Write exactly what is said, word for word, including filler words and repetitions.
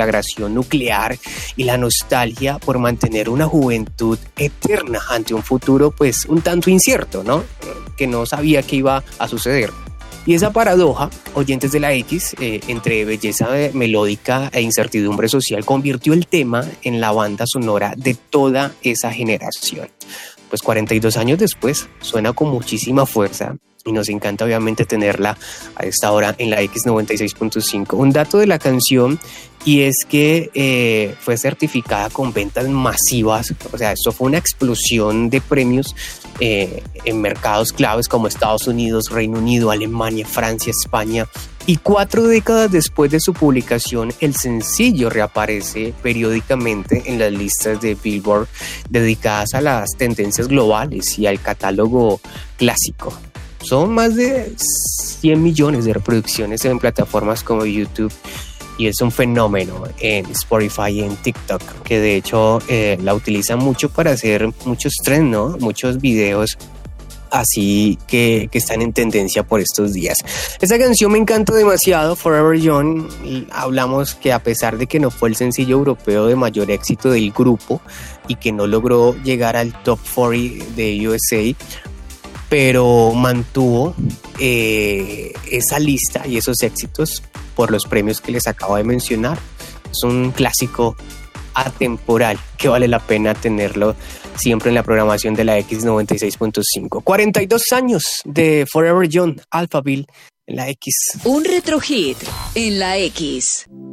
conflagración nuclear y la nostalgia por mantener una juventud eterna ante un futuro pues un tanto incierto, ¿no? Que no sabía qué iba a suceder. Y esa paradoja, oyentes de la X, eh, entre belleza melódica e incertidumbre social, convirtió el tema en la banda sonora de toda esa generación. Pues cuarenta y dos años después, suena con muchísima fuerza y nos encanta obviamente tenerla a esta hora en la X noventa y seis punto cinco. Un dato de la canción, y es que eh, fue certificada con ventas masivas, o sea, esto fue una explosión de premios eh, en mercados claves como Estados Unidos, Reino Unido, Alemania, Francia, España. Y cuatro décadas después de su publicación, el sencillo reaparece periódicamente en las listas de Billboard dedicadas a las tendencias globales y al catálogo clásico. Son más de cien millones de reproducciones en plataformas como YouTube y es un fenómeno en Spotify y en TikTok, que de hecho eh, la utilizan mucho para hacer muchos trends, ¿no? Muchos videos así que, que están en tendencia por estos días. Esta canción me encanta demasiado, Forever Young, y hablamos que a pesar de que no fue el sencillo europeo de mayor éxito del grupo y que no logró llegar al top cuarenta de U S A, pero mantuvo eh, esa lista y esos éxitos por los premios que les acabo de mencionar. Es un clásico atemporal que vale la pena tenerlo siempre en la programación de la X noventa y seis punto cinco. cuarenta y dos años de Forever Young, Alphaville en la X. Un retro hit en la X.